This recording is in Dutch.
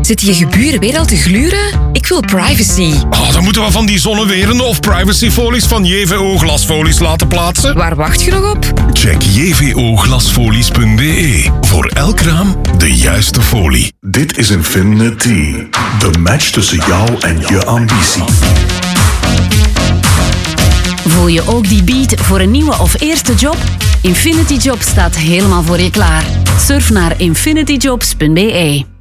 Zitten je geburen weer al te gluren? Ik wil privacy. Dan moeten we van die zonnewerende of privacyfolies van JVO Glasfolies laten plaatsen. Waar wacht je nog op? Check jvoglasfolies.be. Voor elk raam de juiste folie. Dit is Infinity. De match tussen jou en je ambitie. Voel je ook die beat voor een nieuwe of eerste job? Infinity Jobs staat helemaal voor je klaar. Surf naar infinityjobs.be.